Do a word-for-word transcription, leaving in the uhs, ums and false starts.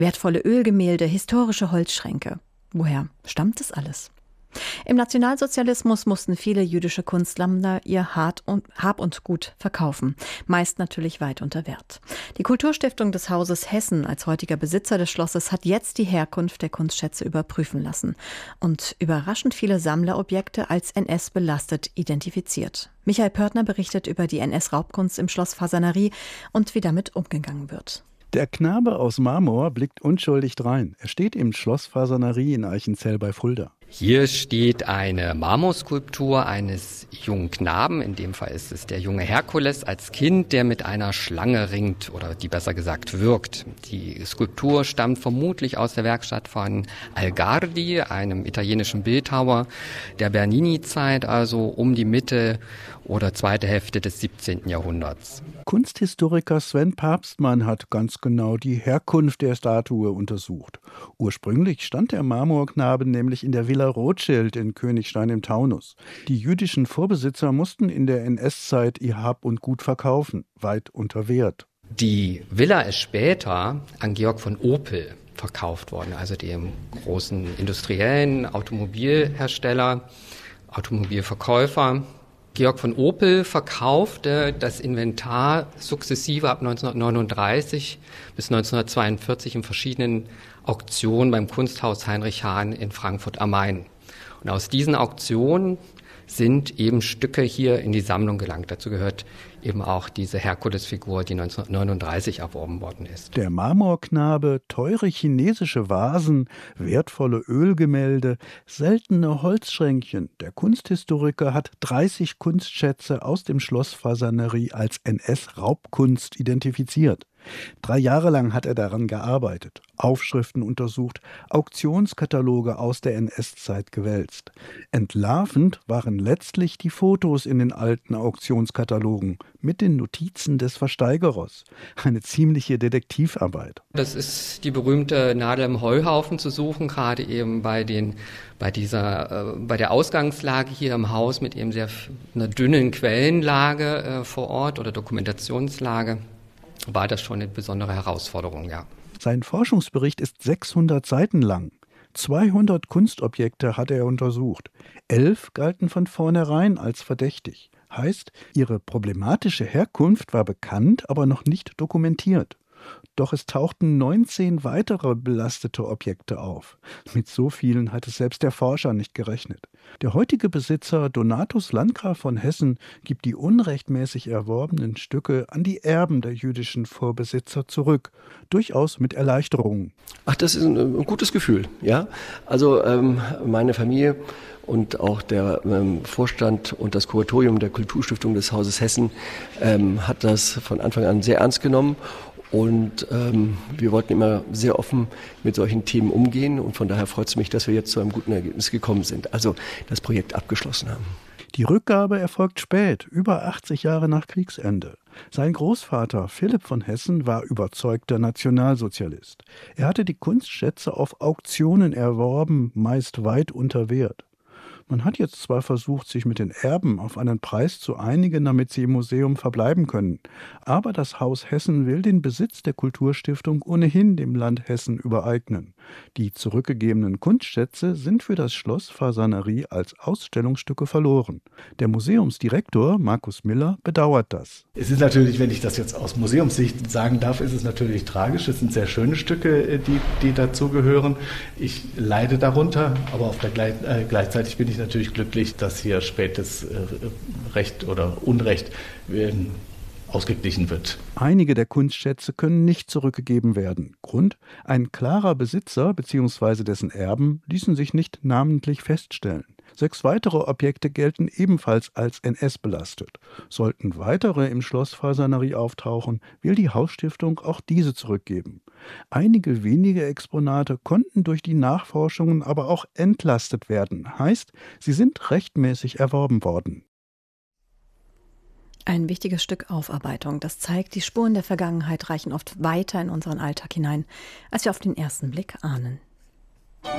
Wertvolle Ölgemälde, historische Holzschränke. Woher stammt das alles? Im Nationalsozialismus mussten viele jüdische Kunstsammler ihr Hab und Gut verkaufen, meist natürlich weit unter Wert. Die Kulturstiftung des Hauses Hessen als heutiger Besitzer des Schlosses hat jetzt die Herkunft der Kunstschätze überprüfen lassen und überraschend viele Sammlerobjekte als N S-belastet identifiziert. Michael Pörtner berichtet über die N S-Raubkunst im Schloss Fasanerie und wie damit umgegangen wird. Der Knabe aus Marmor blickt unschuldig drein. Er steht im Schloss Fasanerie in Eichenzell bei Fulda. Hier steht eine Marmorskulptur eines jungen Knaben, in dem Fall ist es der junge Herkules als Kind, der mit einer Schlange ringt oder die besser gesagt wirkt. Die Skulptur stammt vermutlich aus der Werkstatt von Algardi, einem italienischen Bildhauer der Bernini-Zeit, also um die Mitte oder zweite Hälfte des siebzehnten Jahrhunderts. Kunsthistoriker Sven Papstmann hat ganz genau die Herkunft der Statue untersucht. Ursprünglich stand der Marmorknabe nämlich in der Villa Rothschild in Königstein im Taunus. Die jüdischen Vorbesitzer mussten in der N S-Zeit ihr Hab und Gut verkaufen, weit unter Wert. Die Villa ist später an Georg von Opel verkauft worden, also dem großen industriellen Automobilhersteller, Automobilverkäufer. Georg von Opel verkaufte das Inventar sukzessive ab neunzehnhundertneununddreißig bis neunzehnhundertzweiundvierzig in verschiedenen Auktionen beim Kunsthaus Heinrich Hahn in Frankfurt am Main. Und aus diesen Auktionen sind eben Stücke hier in die Sammlung gelangt. Dazu gehört eben auch diese Herkulesfigur, die neunzehnhundertneununddreißig erworben worden ist. Der Marmorknabe, teure chinesische Vasen, wertvolle Ölgemälde, seltene Holzschränkchen. Der Kunsthistoriker hat dreißig Kunstschätze aus dem Schloss Fasanerie als N S-Raubkunst identifiziert. Drei Jahre lang hat er daran gearbeitet, Aufschriften untersucht, Auktionskataloge aus der N S-Zeit gewälzt. Entlarvend waren letztlich die Fotos in den alten Auktionskatalogen mit den Notizen des Versteigerers. Eine ziemliche Detektivarbeit. Das ist die berühmte Nadel im Heuhaufen zu suchen, gerade eben bei den bei dieser äh, bei der Ausgangslage hier im Haus mit eben sehr einer dünnen Quellenlage äh, vor Ort oder Dokumentationslage. War das schon eine besondere Herausforderung, ja. Sein Forschungsbericht ist sechshundert Seiten lang. zweihundert Kunstobjekte hat er untersucht. Elf galten von vornherein als verdächtig. Heißt, ihre problematische Herkunft war bekannt, aber noch nicht dokumentiert. Doch es tauchten neunzehn weitere belastete Objekte auf. Mit so vielen hatte selbst der Forscher nicht gerechnet. Der heutige Besitzer Donatus Landgraf von Hessen gibt die unrechtmäßig erworbenen Stücke an die Erben der jüdischen Vorbesitzer zurück. Durchaus mit Erleichterung. Ach, das ist ein, ein gutes Gefühl, ja. Also ähm, meine Familie und auch der ähm, Vorstand und das Kuratorium der Kulturstiftung des Hauses Hessen ähm, hat das von Anfang an sehr ernst genommen. Und ähm, wir wollten immer sehr offen mit solchen Themen umgehen. Und von daher freut es mich, dass wir jetzt zu einem guten Ergebnis gekommen sind. Also das Projekt abgeschlossen haben. Die Rückgabe erfolgt spät, über achtzig Jahre nach Kriegsende. Sein Großvater Philipp von Hessen war überzeugter Nationalsozialist. Er hatte die Kunstschätze auf Auktionen erworben, meist weit unter Wert. Man hat jetzt zwar versucht, sich mit den Erben auf einen Preis zu einigen, damit sie im Museum verbleiben können, aber das Haus Hessen will den Besitz der Kulturstiftung ohnehin dem Land Hessen übereignen. Die zurückgegebenen Kunstschätze sind für das Schloss Fasanerie als Ausstellungsstücke verloren. Der Museumsdirektor Markus Miller bedauert das. Es ist natürlich, wenn ich das jetzt aus Museumssicht sagen darf, ist es natürlich tragisch. Es sind sehr schöne Stücke, die, die dazugehören. Ich leide darunter, aber auf der Gle- äh, gleichzeitig bin ich natürlich glücklich, dass hier spätes äh, Recht oder Unrecht äh, ausgeglichen wird. Einige der Kunstschätze können nicht zurückgegeben werden. Grund: ein klarer Besitzer bzw. dessen Erben ließen sich nicht namentlich feststellen. Sechs weitere Objekte gelten ebenfalls als N S belastet. Sollten weitere im Schloss Fasanerie auftauchen, will die Hausstiftung auch diese zurückgeben. Einige wenige Exponate konnten durch die Nachforschungen aber auch entlastet werden. Heißt, sie sind rechtmäßig erworben worden. Ein wichtiges Stück Aufarbeitung. Das zeigt, die Spuren der Vergangenheit reichen oft weiter in unseren Alltag hinein, als wir auf den ersten Blick ahnen.